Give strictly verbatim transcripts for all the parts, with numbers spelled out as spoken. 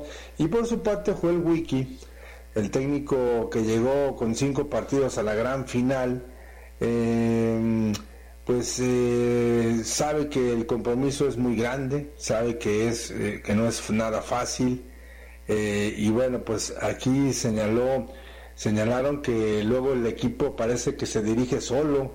¿no? Y por su parte Joel Wiki, el técnico que llegó con cinco partidos a la gran final, eh, pues eh, sabe que el compromiso es muy grande, sabe que es eh, que no es nada fácil, eh, y bueno, pues aquí señaló señalaron que luego el equipo parece que se dirige solo,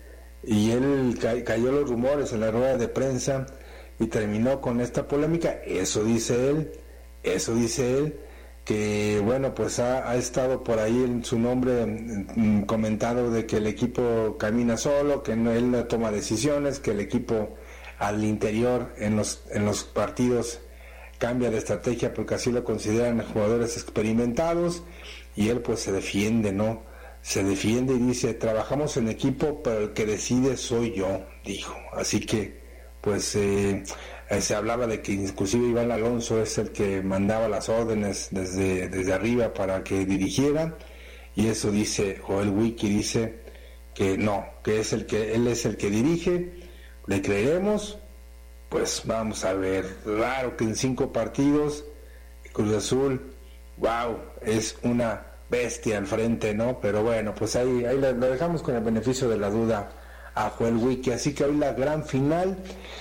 y él ca- cayó los rumores en la rueda de prensa y terminó con esta polémica. Eso dice él, eso dice él, que bueno, pues ha, ha estado por ahí en su nombre mm, comentado de que el equipo camina solo, que no, él no toma decisiones, que el equipo al interior en los en los partidos cambia de estrategia porque así lo consideran jugadores experimentados, y él pues se defiende, ¿no? Se defiende y dice, trabajamos en equipo, pero el que decide soy yo, dijo. Así que pues eh, Eh, se hablaba de que inclusive Iván Alonso es el que mandaba las órdenes desde, desde arriba para que dirigiera, y eso dice Joel Wiki, dice que no, que es el que él es el que dirige. ¿Le creeremos? Pues vamos a ver. Claro que en cinco partidos Cruz Azul, wow, es una bestia al frente, ¿no? Pero bueno, pues ahí, ahí lo dejamos con el beneficio de la duda a Joel Wiki. Así que hoy la gran final.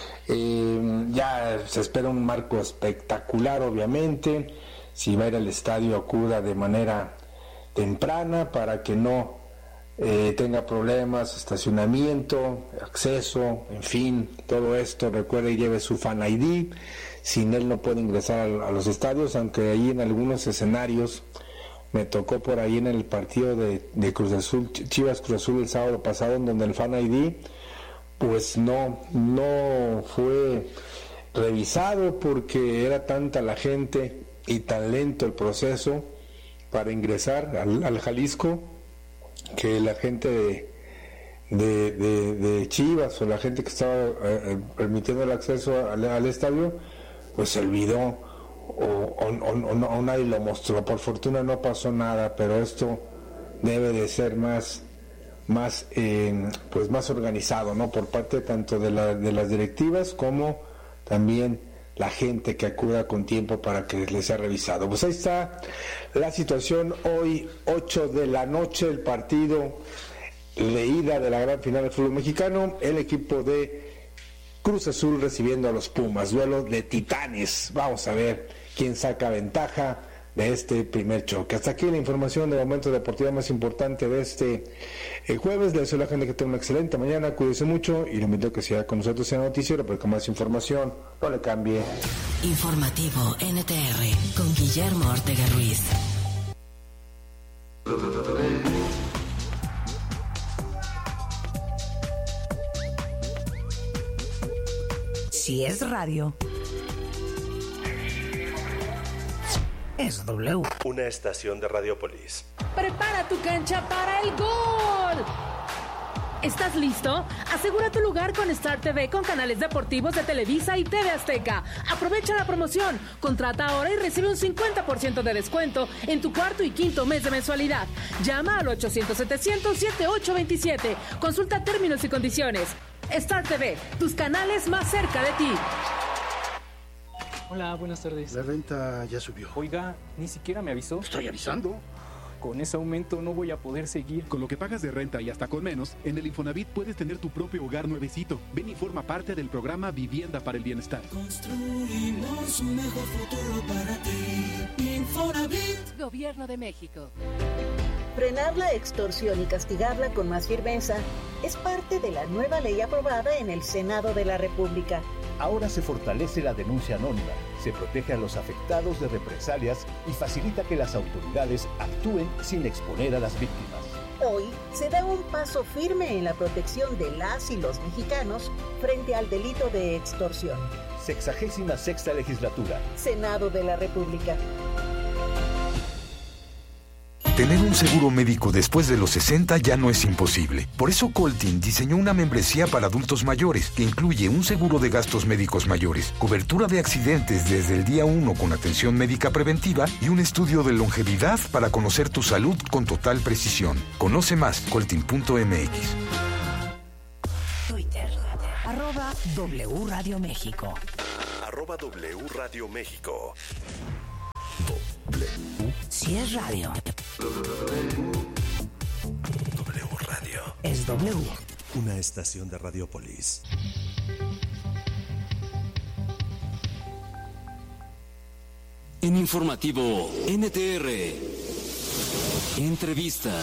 Eh, ya se espera un marco espectacular, obviamente. Si va a ir al estadio, acuda de manera temprana para que no eh, tenga problemas, estacionamiento, acceso, en fin, todo esto. Recuerde y lleve su Fan I D. Sin él no puede ingresar a, a los estadios, aunque ahí en algunos escenarios me tocó por ahí en el partido de, de Cruz Azul, Chivas Cruz Azul el sábado pasado, en donde el Fan I D pues no, no fue revisado porque era tanta la gente y tan lento el proceso para ingresar al, al Jalisco, que la gente de, de, de, de Chivas o la gente que estaba eh, permitiendo el acceso al, al estadio, pues se olvidó o, o, o, o, no, o nadie lo mostró. Por fortuna no pasó nada, pero esto debe de ser más más eh, pues más organizado, ¿no? Por parte tanto de, la, de las directivas como también la gente que acuda con tiempo para que les sea revisado. Pues ahí está la situación hoy, ocho de la noche, el partido de ida de la gran final del fútbol mexicano, el equipo de Cruz Azul recibiendo a los Pumas, duelo de titanes. Vamos a ver quién saca ventaja de este primer choque. Hasta aquí la información de momento deportivo más importante de este eh, jueves. Les deseo a la gente que tenga una excelente mañana, cuídese mucho y lo invito a que siga con nosotros en el noticiero, porque con más información no le cambie. Informativo N T R con Guillermo Ortega Ruiz. Si es radio, es W. Una estación de Radiopolis. Prepara tu cancha para el gol. ¿Estás listo? Asegura tu lugar con Star T V con canales deportivos de Televisa y T V Azteca. Aprovecha la promoción. Contrata ahora y recibe un cincuenta por ciento de descuento en tu cuarto y quinto mes de mensualidad. Llama al ochocientos setecientos setenta y ocho veintisiete. Consulta términos y condiciones. Star T V, tus canales más cerca de ti. Hola, buenas tardes. La renta ya subió. Oiga, ni siquiera me avisó. Estoy avisando. Con ese aumento no voy a poder seguir. Con lo que pagas de renta y hasta con menos, en el Infonavit puedes tener tu propio hogar nuevecito. Ven y forma parte del programa Vivienda para el Bienestar. Construimos un mejor futuro para ti. Infonavit. Gobierno de México. Frenar la extorsión y castigarla con más firmeza es parte de la nueva ley aprobada en el Senado de la República. Ahora se fortalece la denuncia anónima, se protege a los afectados de represalias y facilita que las autoridades actúen sin exponer a las víctimas. Hoy se da un paso firme en la protección de las y los mexicanos frente al delito de extorsión. Sexagésima sexta legislatura. Senado de la República. Tener un seguro médico después de los sesenta ya no es imposible. Por eso Coltin diseñó una membresía para adultos mayores que incluye un seguro de gastos médicos mayores, cobertura de accidentes desde el día uno con atención médica preventiva y un estudio de longevidad para conocer tu salud con total precisión. Conoce más, coltin punto m x. Twitter, arroba W Radio México. Arroba W Radio México. W. Si es radio. W Radio. Es W. Una estación de Radiopolis. En informativo N T R. Entrevista.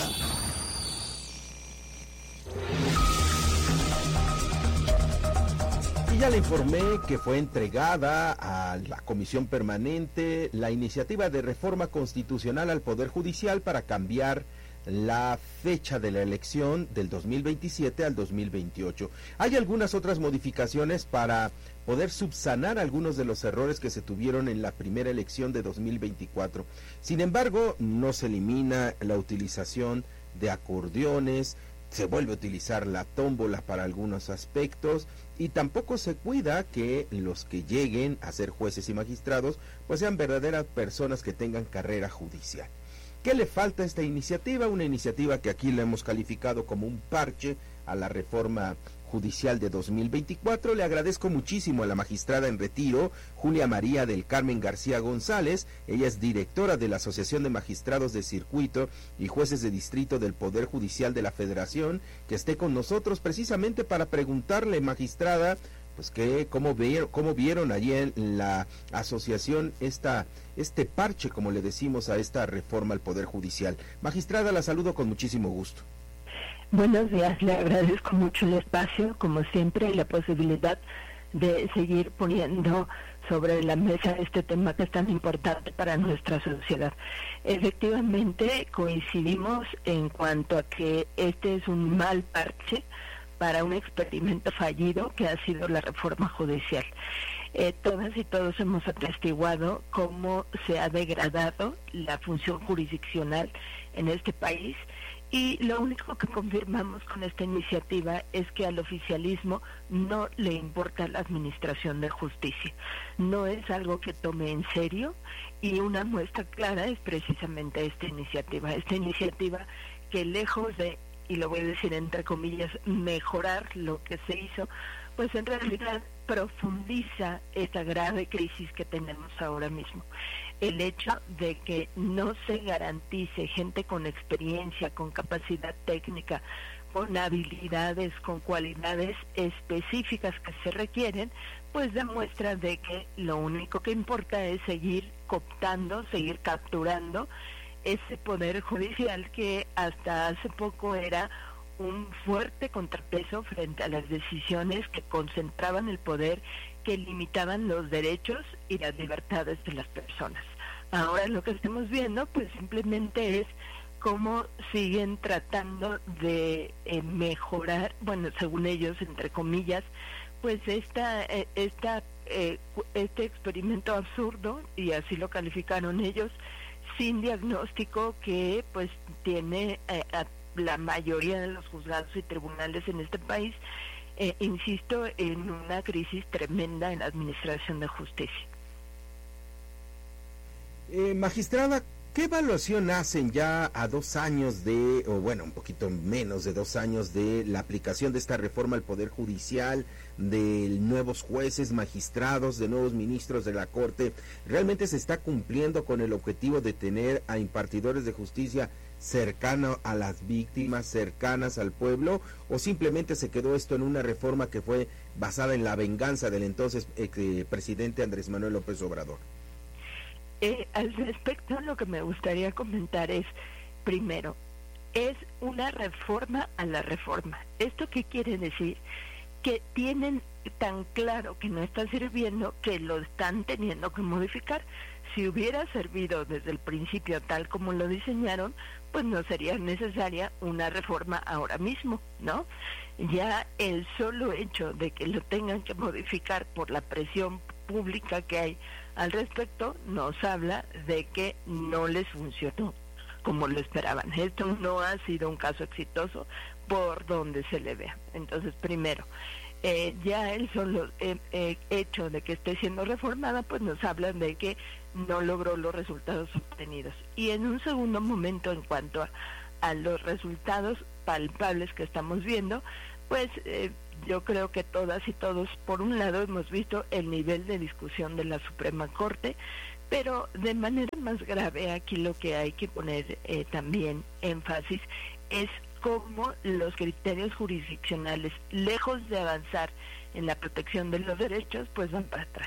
Y ya le informé que fue entregada a la Comisión Permanente la iniciativa de reforma constitucional al Poder Judicial para cambiar la fecha de la elección del dos mil veintisiete al dos mil veintiocho. Hay algunas otras modificaciones para poder subsanar algunos de los errores que se tuvieron en la primera elección de dos mil veinticuatro. Sin embargo, no se elimina la utilización de acordeones, se vuelve a utilizar la tómbola para algunos aspectos y tampoco se cuida que los que lleguen a ser jueces y magistrados pues sean verdaderas personas que tengan carrera judicial. ¿Qué le falta a esta iniciativa? Una iniciativa que aquí la hemos calificado como un parche a la reforma judicial de dos mil veinticuatro. Le agradezco muchísimo a la magistrada en retiro, Julia María del Carmen García González. Ella es directora de la Asociación de Magistrados de Circuito y Jueces de Distrito del Poder Judicial de la Federación, que esté con nosotros precisamente para preguntarle, magistrada, pues que cómo vieron, cómo vieron allí en la asociación esta este parche, como le decimos, a esta reforma al Poder Judicial. Magistrada, la saludo con muchísimo gusto. Buenos días, le agradezco mucho el espacio, como siempre, y la posibilidad de seguir poniendo sobre la mesa este tema que es tan importante para nuestra sociedad. Efectivamente, coincidimos en cuanto a que este es un mal parche para un experimento fallido que ha sido la reforma judicial. Eh, todas y todos hemos atestiguado cómo se ha degradado la función jurisdiccional en este país, y lo único que confirmamos con esta iniciativa es que al oficialismo no le importa la administración de justicia. No es algo que tome en serio, y una muestra clara es precisamente esta iniciativa. Esta iniciativa que, lejos de, y lo voy a decir entre comillas, mejorar lo que se hizo, pues en realidad profundiza esta grave crisis que tenemos ahora mismo. El hecho de que no se garantice gente con experiencia, con capacidad técnica, con habilidades, con cualidades específicas que se requieren, pues demuestra de que lo único que importa es seguir cooptando, seguir capturando ese poder judicial que hasta hace poco era un fuerte contrapeso frente a las decisiones que concentraban el poder, que limitaban los derechos y las libertades de las personas. Ahora lo que estamos viendo pues simplemente es cómo siguen tratando de eh, mejorar, bueno, según ellos, entre comillas, pues esta, eh, esta, eh, este experimento absurdo, y así lo calificaron ellos, sin diagnóstico, que pues tiene eh, a la mayoría de los juzgados y tribunales en este país, eh, insisto, en una crisis tremenda en la administración de justicia. Eh, magistrada, ¿qué evaluación hacen ya a dos años de, o bueno, un poquito menos de dos años de la aplicación de esta reforma al Poder Judicial, de nuevos jueces, magistrados, de nuevos ministros de la Corte? ¿Realmente se está cumpliendo con el objetivo de tener a impartidores de justicia cercano a las víctimas, cercanas al pueblo, o simplemente se quedó esto en una reforma que fue basada en la venganza del entonces eh, presidente Andrés Manuel López Obrador? Eh, al respecto, lo que me gustaría comentar es, primero, es una reforma a la reforma. ¿Esto qué quiere decir? Que tienen tan claro que no está sirviendo que lo están teniendo que modificar. Si hubiera servido desde el principio tal como lo diseñaron, pues no sería necesaria una reforma ahora mismo, ¿no? Ya el solo hecho de que lo tengan que modificar por la presión pública que hay al respecto nos habla de que no les funcionó como lo esperaban. Esto no ha sido un caso exitoso por donde se le vea. Entonces, primero, eh, ya el solo eh, eh, hecho de que esté siendo reformada pues nos habla de que no logró los resultados obtenidos. Y en un segundo momento, en cuanto a, a los resultados palpables que estamos viendo, pues eh, yo creo que todas y todos, por un lado, hemos visto el nivel de discusión de la Suprema Corte, Pero de manera más grave, aquí lo que hay que poner eh, también énfasis es cómo los criterios jurisdiccionales, lejos de avanzar en la protección de los derechos, pues van para atrás.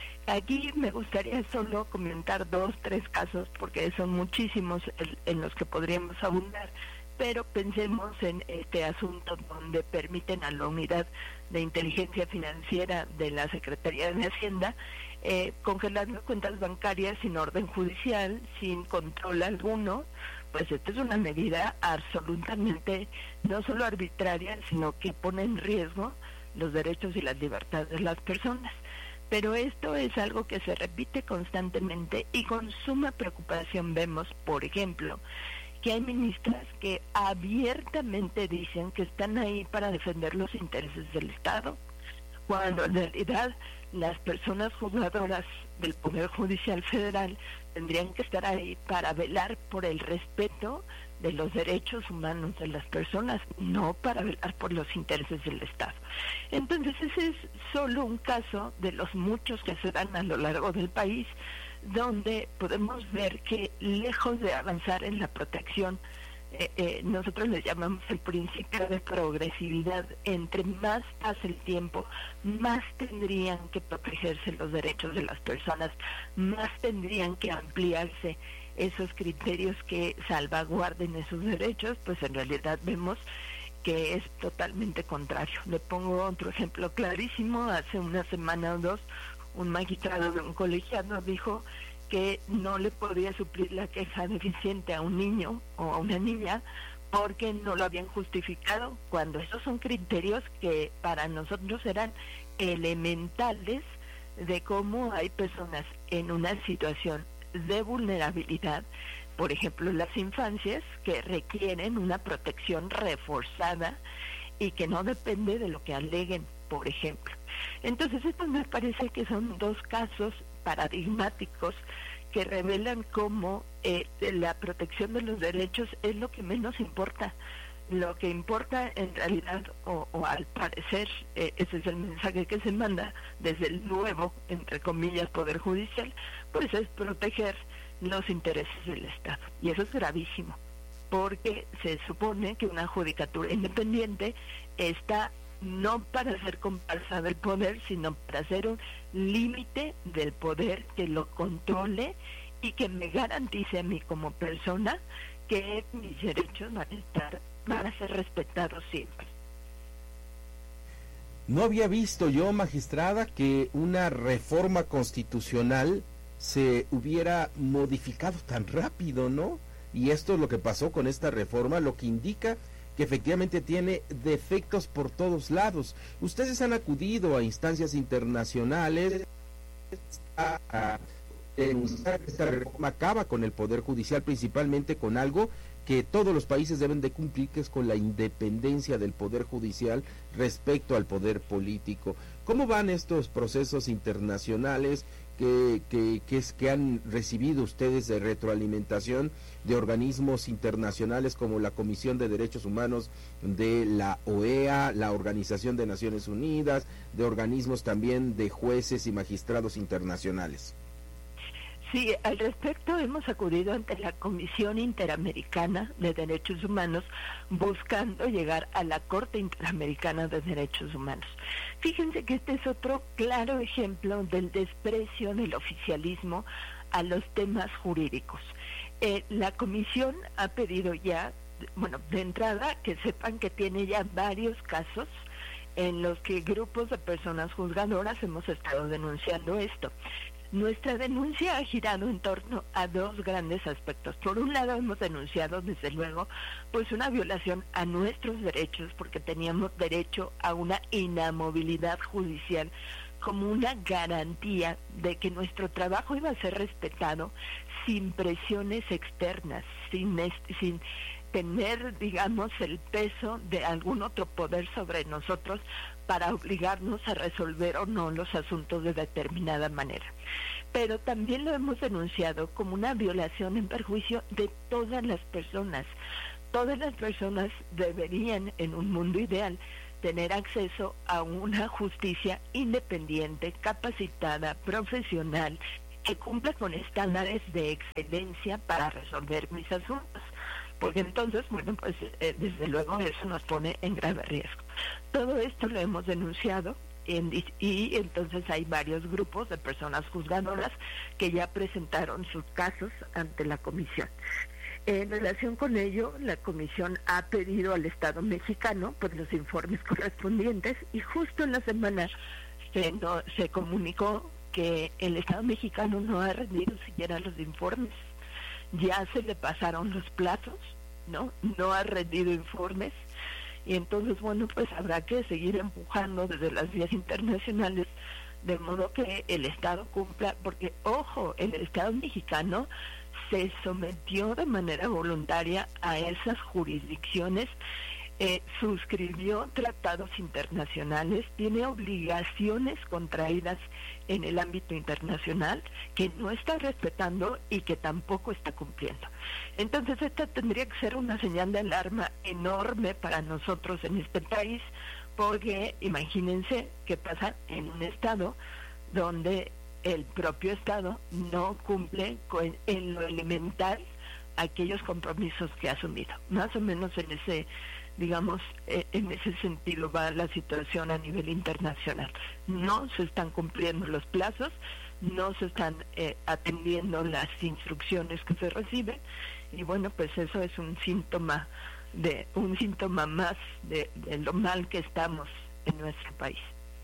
Aquí me gustaría solo comentar dos, tres casos, porque son muchísimos en, en los que podríamos abundar, pero pensemos en este asunto donde permiten a la Unidad de Inteligencia Financiera de la Secretaría de Hacienda eh, congelar las cuentas bancarias sin orden judicial, sin control alguno. Pues esta es una medida absolutamente no solo arbitraria, sino que pone en riesgo los derechos y las libertades de las personas. Pero esto es algo que se repite constantemente y con suma preocupación vemos, por ejemplo, que hay ministras que abiertamente dicen que están ahí para defender los intereses del Estado, cuando en realidad las personas juzgadoras del Poder Judicial Federal tendrían que estar ahí para velar por el respeto de los derechos humanos de las personas, no para velar por los intereses del Estado. Entonces ese es solo un caso de los muchos que se dan a lo largo del país, donde podemos ver que lejos de avanzar en la protección, eh, eh, nosotros le llamamos el principio de progresividad, entre más pasa el tiempo, más tendrían que protegerse los derechos de las personas, más tendrían que ampliarse esos criterios que salvaguarden esos derechos, pues en realidad vemos que es totalmente contrario. Le pongo otro ejemplo clarísimo. Hace una semana o dos, un magistrado de un colegiado dijo que no le podía suplir la queja deficiente a un niño o a una niña porque no lo habían justificado, cuando esos son criterios que para nosotros eran elementales de cómo hay personas en una situación de vulnerabilidad, por ejemplo las infancias, que requieren una protección reforzada y que no depende de lo que aleguen, por ejemplo. Entonces estos me parece que son dos casos paradigmáticos que revelan cómo eh, la protección de los derechos es lo que menos importa. Lo que importa en realidad, o, o al parecer, eh, ese es el mensaje que se manda desde el nuevo, entre comillas, Poder Judicial, pues es proteger los intereses del Estado. Y eso es gravísimo, porque se supone que una judicatura independiente está no para ser comparsa del poder, sino para ser un límite del poder que lo controle y que me garantice a mí como persona que mis derechos van a estar, van a ser respetados siempre. No había visto yo, magistrada, que una reforma constitucional se hubiera modificado tan rápido, ¿no? Y esto es lo que pasó con esta reforma, lo que indica que efectivamente tiene defectos por todos lados. Ustedes han acudido a instancias internacionales a, a denunciar que esta reforma acaba con el Poder Judicial, principalmente con algo que todos los países deben de cumplir, que es con la independencia del Poder Judicial respecto al poder político. ¿Cómo van estos procesos internacionales que, que, que, es, que han recibido ustedes de retroalimentación de organismos internacionales como la Comisión de Derechos Humanos de la O E A, la Organización de Naciones Unidas, de organismos también de jueces y magistrados internacionales? Sí, al respecto hemos acudido ante la Comisión Interamericana de Derechos Humanos buscando llegar a la Corte Interamericana de Derechos Humanos. Fíjense que este es otro claro ejemplo del desprecio del oficialismo a los temas jurídicos. Eh, la Comisión ha pedido ya, bueno, de entrada, que sepan que tiene ya varios casos en los que grupos de personas juzgadoras hemos estado denunciando esto. Nuestra denuncia ha girado en torno a dos grandes aspectos. Por un lado, hemos denunciado, desde luego, pues una violación a nuestros derechos, porque teníamos derecho a una inamovilidad judicial como una garantía de que nuestro trabajo iba a ser respetado sin presiones externas, sin, sin tener, digamos, el peso de algún otro poder sobre nosotros para obligarnos a resolver o no los asuntos de determinada manera. Pero también lo hemos denunciado como una violación en perjuicio de todas las personas. Todas las personas deberían, en un mundo ideal, tener acceso a una justicia independiente, capacitada, profesional, que cumpla con estándares de excelencia para resolver mis asuntos, porque entonces, bueno, pues eh, desde luego eso nos pone en grave riesgo. Todo esto lo hemos denunciado en, y entonces hay varios grupos de personas juzgadoras que ya presentaron sus casos ante la comisión. En relación con ello, la comisión ha pedido al Estado mexicano pues los informes correspondientes, y justo en la semana se, no, se comunicó que el Estado mexicano no ha rendido siquiera los informes. Ya se le pasaron los plazos, ¿no? No ha rendido informes, y entonces, bueno, pues habrá que seguir empujando desde las vías internacionales de modo que el Estado cumpla, porque, ojo, el Estado mexicano se sometió de manera voluntaria a esas jurisdicciones, eh, suscribió tratados internacionales, tiene obligaciones contraídas en el ámbito internacional que no está respetando y que tampoco está cumpliendo. Entonces esta tendría que ser una señal de alarma enorme para nosotros en este país, porque imagínense qué pasa en un estado donde el propio Estado no cumple con, en lo elemental, aquellos compromisos que ha asumido. Más o menos en ese, digamos, eh, en ese sentido va la situación a nivel internacional. No se están cumpliendo los plazos, no se están eh, atendiendo las instrucciones que se reciben, y bueno, pues eso es un síntoma de un síntoma más de, de lo mal que estamos en nuestro país.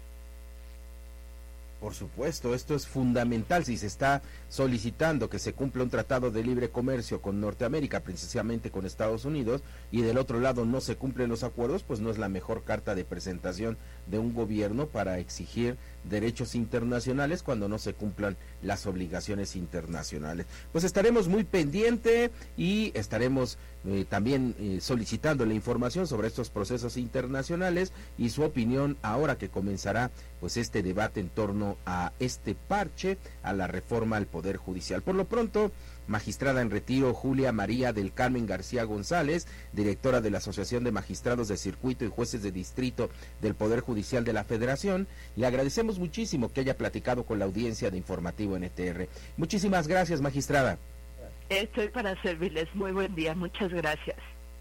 Por supuesto, esto es fundamental. Si se está solicitando que se cumpla un tratado de libre comercio con Norteamérica, precisamente con Estados Unidos, y del otro lado no se cumplen los acuerdos, pues no es la mejor carta de presentación de un gobierno para exigir derechos internacionales cuando no se cumplan las obligaciones internacionales. Pues estaremos muy pendientes y estaremos eh, también eh, solicitando la información sobre estos procesos internacionales y su opinión ahora que comenzará pues este debate en torno a este parche a la reforma al Poder Judicial. Por lo pronto, magistrada en retiro Julia María del Carmen García González, directora de la Asociación de Magistrados de Circuito y Jueces de Distrito del Poder Judicial de la Federación, le agradecemos muchísimo que haya platicado con la audiencia de Informativo N T R. Muchísimas gracias, magistrada. Estoy para servirles. Muy buen día. Muchas gracias.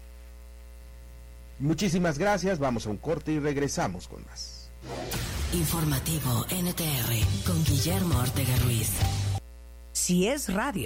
Muchísimas gracias. Vamos a un corte y regresamos con más. Informativo N T R con Guillermo Ortega Ruiz. Si es radio.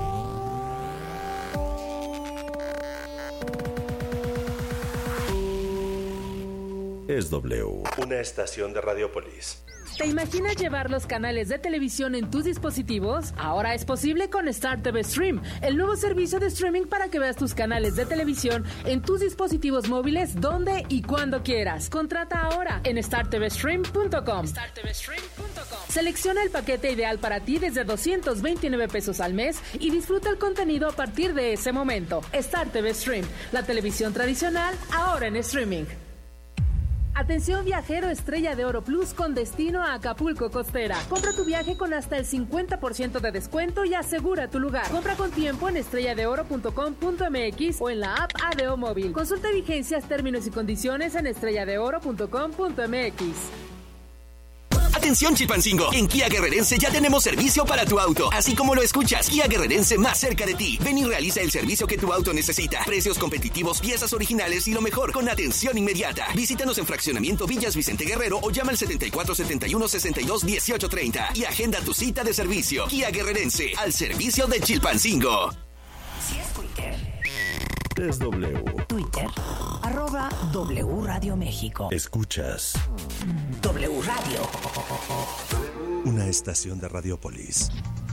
Es W, una estación de Radiopolis. ¿Te imaginas llevar los canales de televisión en tus dispositivos? Ahora es posible con Star T V Stream, el nuevo servicio de streaming para que veas tus canales de televisión en tus dispositivos móviles donde y cuando quieras. Contrata ahora en star t v stream punto com. star t v stream punto com. Selecciona el paquete ideal para ti desde doscientos veintinueve pesos al mes y disfruta el contenido a partir de ese momento. Star T V Stream, la televisión tradicional ahora en streaming. Atención viajero Estrella de Oro Plus con destino a Acapulco Costera. Compra tu viaje con hasta el cincuenta por ciento de descuento y asegura tu lugar. Compra con tiempo en estrella de oro punto com punto m x o en la app A D O Móvil. Consulta vigencias, términos y condiciones en estrella de oro punto com punto m x. Atención Chilpancingo, en Kia Guerrerense ya tenemos servicio para tu auto, así como lo escuchas, Kia Guerrerense más cerca de ti. Ven y realiza el servicio que tu auto necesita. Precios competitivos, piezas originales y lo mejor, con atención inmediata. Visítanos en Fraccionamiento Villas Vicente Guerrero o llama al setenta y cuatro setenta y uno sesenta y dos dieciocho treinta y agenda tu cita de servicio. Kia Guerrerense, al servicio de Chilpancingo. Si es Twitter. Es W. Twitter, arroba W Radio México. Escuchas W Radio. Una estación de Radiopolis.